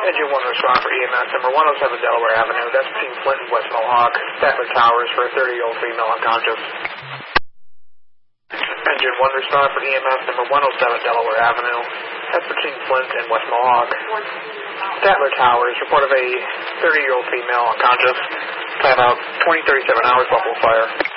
Engine 1 respond for EMS number 107 Delaware Avenue. That's between Flint and West Mohawk. Statler Towers for a 30-year-old female unconscious. Engine 1 respond for EMS number 107 Delaware Avenue. That's between Flint and West Mohawk. Statler Towers, report of a 30-year-old female unconscious. Time out 2037 hours, Buffalo Fire.